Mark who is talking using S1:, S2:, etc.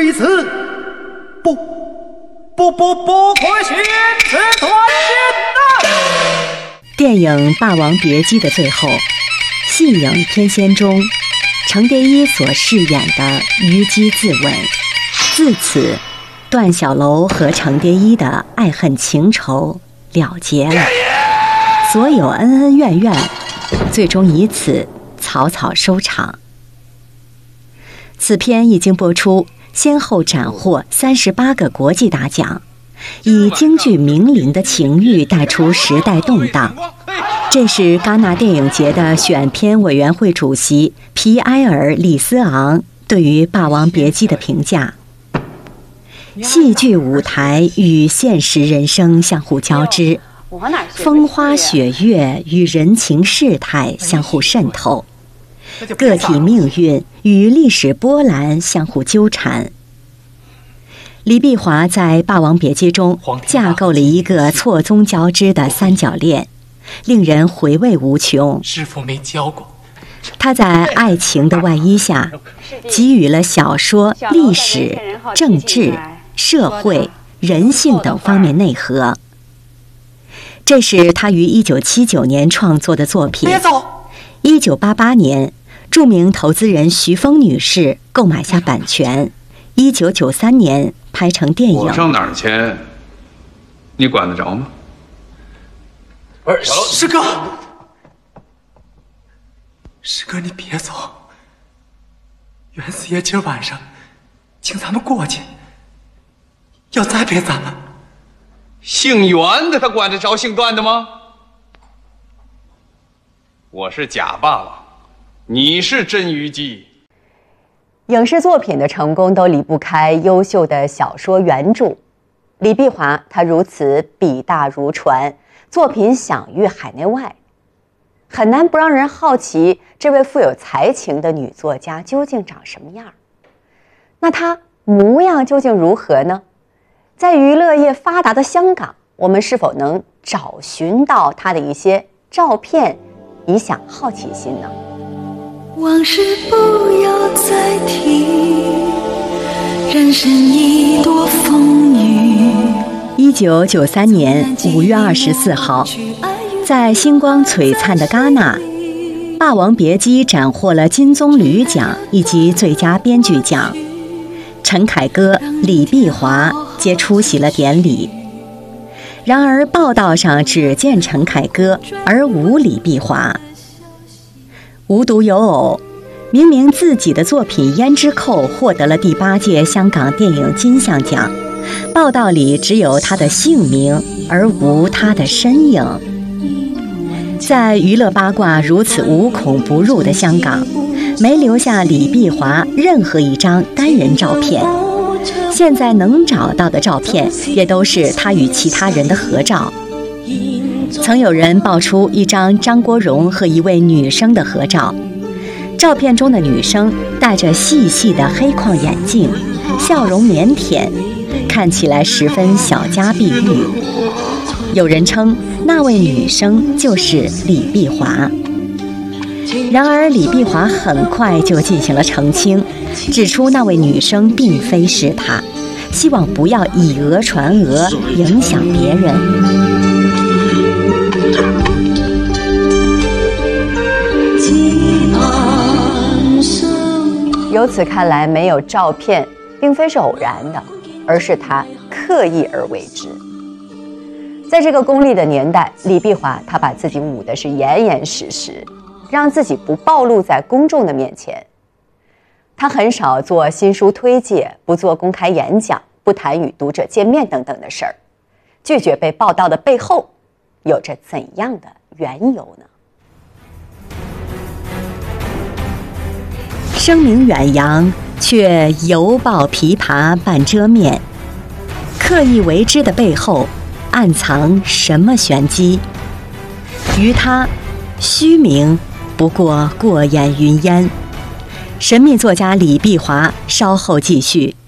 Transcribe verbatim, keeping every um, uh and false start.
S1: 于此，不不不不可徇私断言呐！
S2: 电影《霸王别姬》的最后，戏影天仙中，程蝶衣所饰演的虞姬自刎。自此，段小楼和程蝶衣的爱恨情仇了结了，所有恩恩怨怨，最终以此草草收场。此片一经播出，先后斩获三十八个国际大奖，以京剧名伶的情欲带出时代动荡。这是戛纳电影节的选片委员会主席皮埃尔·里斯昂对于《霸王别姬》的评价：戏剧舞台与现实人生相互交织，风花雪月与人情世态相互渗透，个体命运与历史波澜相互纠缠。李碧华在《霸王别姬》中架构了一个错综交织的三角恋，令人回味无穷。
S3: 师父没教过。
S2: 他在爱情的外衣下，给予了小说、历史、政治、社会、人性等方面内核。这是他于一九七九年创作的作品。
S3: 别走！
S2: 一九八八年，著名投资人徐峰女士购买下版权。一九九三年拍成电影。
S4: 我上哪儿签，你管得着吗？
S3: 不是，师哥，师哥你别走。袁四爷今儿晚上请咱们过去，要栽培咱们。
S4: 姓袁的他管得着姓段的吗？我是假霸王，你是真虞姬。
S2: 影视作品的成功都离不开优秀的小说原著。李碧华她如此笔大如船，作品享誉海内外，很难不让人好奇这位富有才情的女作家究竟长什么样。那她模样究竟如何呢？在娱乐业发达的香港，我们是否能找寻到她的一些照片，以享好奇心呢？
S5: 往事不要再提，人生一朵风雨。
S2: 一九九三年五月二十四号，在星光璀璨的戛纳，《霸王别姬》斩获了金棕榈奖以及最佳编剧奖。陈凯歌、李碧华皆出席了典礼。然而报道上只见陈凯歌，而无李碧华。无独有偶，明明自己的作品《胭脂扣》获得了第八届香港电影金像奖，报道里只有他的姓名，而无他的身影。在娱乐八卦如此无孔不入的香港，没留下李碧华任何一张单人照片。现在能找到的照片，也都是他与其他人的合照。曾有人爆出一张张国荣和一位女生的合照，照片中的女生戴着细细的黑框眼镜，笑容腼腆，看起来十分小家碧玉。有人称那位女生就是李碧华。然而李碧华很快就进行了澄清，指出那位女生并非是她，希望不要以讹传讹，影响别人。由此看来，没有照片并非是偶然的，而是他刻意而为之。在这个功利的年代，李碧华他把自己捂的是严严实实，让自己不暴露在公众的面前。他很少做新书推介，不做公开演讲，不谈与读者见面等等的事儿。拒绝被报道的背后，有着怎样的缘由呢？声名远扬，却犹抱琵琶半遮面，刻意为之的背后，暗藏什么玄机？于他，虚名不过过眼云烟。神秘作家李碧华稍后继续。